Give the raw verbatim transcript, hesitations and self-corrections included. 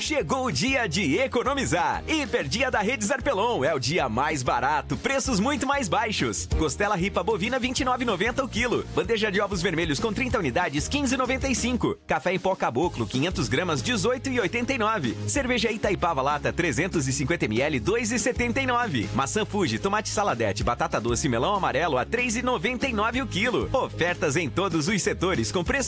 Chegou o dia de economizar. Hiperdia da Rede Zarpelon. É o dia mais barato, preços muito mais baixos. Costela ripa bovina vinte e nove reais e noventa centavos o quilo. Bandeja de ovos vermelhos com trinta unidades quinze reais e noventa e cinco centavos. Café em pó Caboclo quinhentas gramas dezoito reais e oitenta e nove centavos. Cerveja Itaipava lata trezentos e cinquenta mililitros dois reais e setenta e nove centavos. Maçã Fuji, tomate saladete, batata doce e melão amarelo a três reais e noventa e nove centavos o quilo. Ofertas em todos os setores com preço